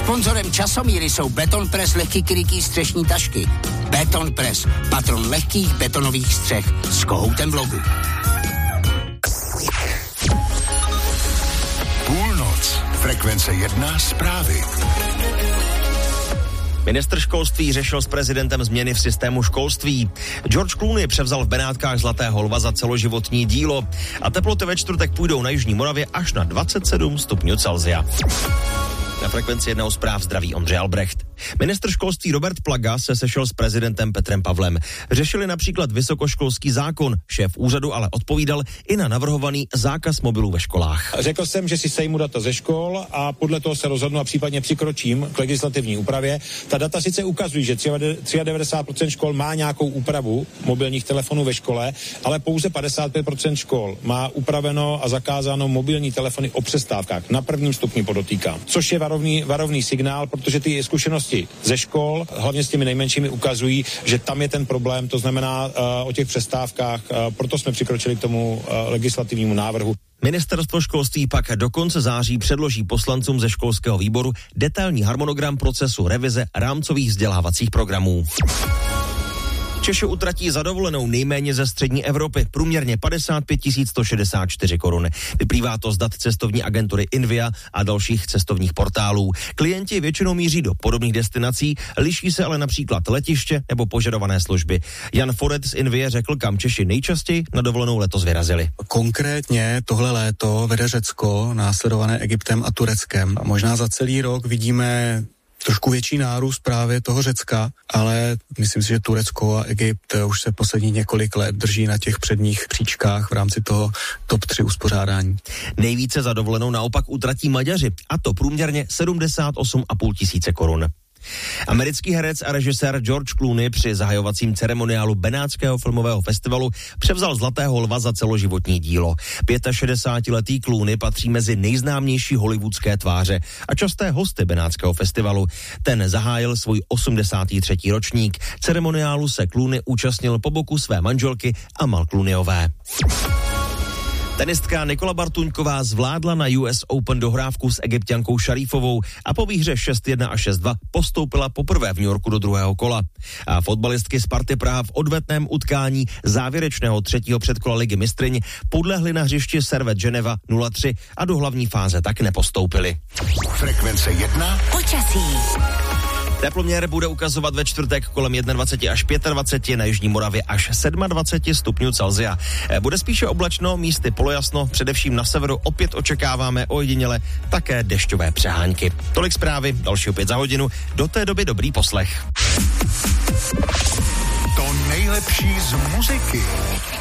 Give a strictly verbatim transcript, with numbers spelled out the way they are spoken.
Sponzorem Časomíry jsou Betonpress lehký krytý střešní tašky. Betonpress, patron lehkých betonových střech s kohoutem v logu. Půlnoc. Frekvence jedna zprávy. Ministr školství řešil s prezidentem změny v systému školství. George Clooney převzal v Benátkách Zlatého lva za celoživotní dílo a teploty ve čtvrtek půjdou na jižní Moravě až na dvacet sedm stupňů Celsia. Na frekvenci jednou zpráv zdraví Ondřej Albrecht. Ministr školství Robert Plaga se sešel s prezidentem Petrem Pavlem. Řešili například vysokoškolský zákon. Šéf úřadu ale odpovídal i na navrhovaný zákaz mobilů ve školách. Řekl jsem, že si sejmu data ze škol a podle toho se rozhodnu a případně přikročím k legislativní úpravě. Ta data sice ukazují, že devadesát tři procent škol má nějakou úpravu mobilních telefonů ve škole, ale pouze padesát pět procent škol má upraveno a zakázáno mobilní telefony o přestávkách. Na prvním stupni podotýkám. Což je varovný, varovný signál, protože ty zkušenosti ze škol, hlavně s těmi nejmenšími, ukazují, že tam je ten problém, to znamená uh, o těch přestávkách, uh, proto jsme přikročili k tomu uh, legislativnímu návrhu. Ministerstvo školství pak do konce září předloží poslancům ze školského výboru detailní harmonogram procesu revize rámcových vzdělávacích programů. Češi utratí za dovolenou nejméně ze střední Evropy, průměrně padesát pět tisíc sto šedesát čtyři korun. Vyplývá to z dat cestovní agentury Invia a dalších cestovních portálů. Klienti většinou míří do podobných destinací, liší se ale například letiště nebo požadované služby. Jan Foret z Invie řekl, kam Češi nejčastěji na dovolenou letos vyrazili. Konkrétně tohle léto vede Řecko, následované Egyptem a Tureckem. A možná za celý rok vidíme trošku větší nárůst právě toho Řecka, ale myslím si, že Turecko a Egypt už se poslední několik let drží na těch předních příčkách v rámci toho top tři uspořádání. Nejvíce za dovolenou naopak utratí Maďaři, a to průměrně sedmdesát osm a půl tisíce korun. Americký herec a režisér George Clooney při zahajovacím ceremoniálu Benátského filmového festivalu převzal Zlatého lva za celoživotní dílo. šedesátiletý Clooney patří mezi nejznámější hollywoodské tváře a časté hosty Benátského festivalu. Ten zahájil svůj osmdesátý třetí ročník. Ceremoniálu se Clooney účastnil po boku své manželky Amal Clooneyové. Tenistka Nikola Bartuňková zvládla na U S Open dohrávku s Egypťankou Šarífovou a po výhře šest jedna a šest dva postoupila poprvé v New Yorku do druhého kola. A fotbalistky Sparty Praha v odvetném utkání závěrečného třetího předkola Ligy mistryň podlehly na hřišti Servette Geneva nula tři a do hlavní fáze tak nepostoupily. Frekvence jedna. Počasí. Teploměr bude ukazovat ve čtvrtek kolem dvacet jedna až dvacet pět, na jižní Moravě až dvacet sedm stupňů Celsia. Bude spíše oblačno, místy polojasno, především na severu opět očekáváme ojediněle také dešťové přehánky. Tolik zprávy, další opět za hodinu. Do té doby dobrý poslech. To nejlepší z muziky.